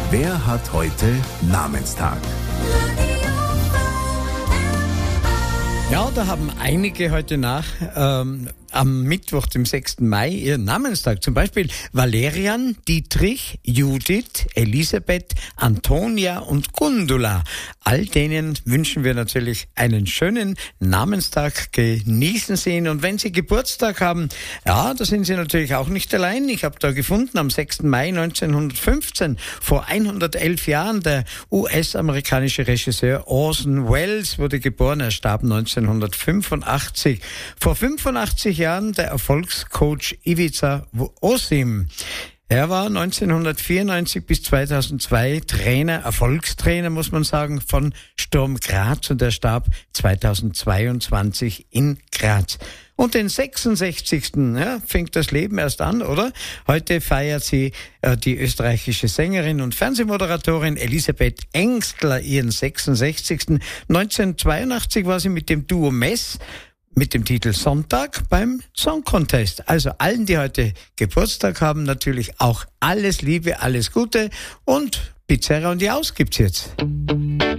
Wer hat heute Namenstag? Ja, da haben einige heute am Mittwoch, dem 6. Mai, ihren Namenstag. Zum Beispiel Valerian, Dietrich, Judith, Elisabeth, Antonia und Gundula. All denen wünschen wir natürlich einen schönen Namenstag. Genießen Sie ihn. Und wenn Sie Geburtstag haben, ja, da sind Sie natürlich auch nicht allein. Ich habe da gefunden, am 6. Mai 1915, vor 111 Jahren, der US-amerikanische Regisseur Orson Welles wurde geboren. Er starb 1985. Vor 85 Jahren der Erfolgscoach Ivica Osim. Er war 1994 bis 2002 Erfolgstrainer, muss man sagen, von Sturm Graz, und er starb 2022 in Graz. Und den 66. Fängt das Leben erst an, oder? Heute feiert sie die österreichische Sängerin und Fernsehmoderatorin Elisabeth Engstler ihren 66. 1982 war sie mit dem Duo Mess mit dem Titel Sonntag beim Song Contest. Also allen, die heute Geburtstag haben, natürlich auch alles Liebe, alles Gute, und Pizzeria und die Aus gibt's jetzt.